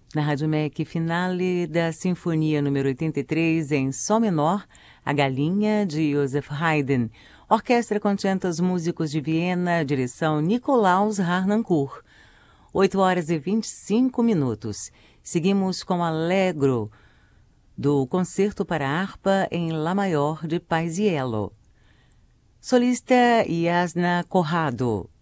Na Rádio MEC, finale da Sinfonia número 83 em Sol menor, A Galinha, de Joseph Haydn. Orquestra Concertos Músicos de Viena, direção Nikolaus Harnoncourt. 8h25. Seguimos com Allegro, do Concerto para Harpa em Lá Maior, de Paisiello. Solista Jasna Corrado.